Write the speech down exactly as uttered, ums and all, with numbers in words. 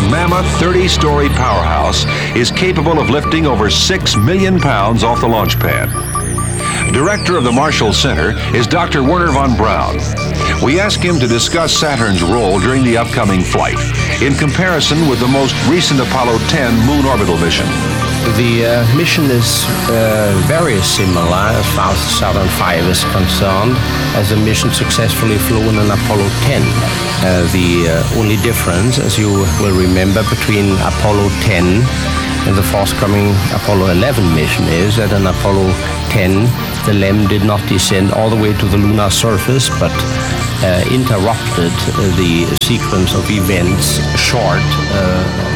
mammoth thirty-story powerhouse is capable of lifting over six million pounds off the launch pad. Director of the Marshall Center is Doctor Werner von Braun. We ask him to discuss Saturn's role during the upcoming flight in comparison with the most recent Apollo ten moon orbital mission. The uh, mission is uh, very similar as far as Saturn five is concerned, as the mission successfully flew in an Apollo ten. Uh, the uh, only difference, as you will remember, between Apollo ten and the forthcoming Apollo eleven mission is that in Apollo ten, the L E M did not descend all the way to the lunar surface, but uh, interrupted uh, the sequence of events short uh,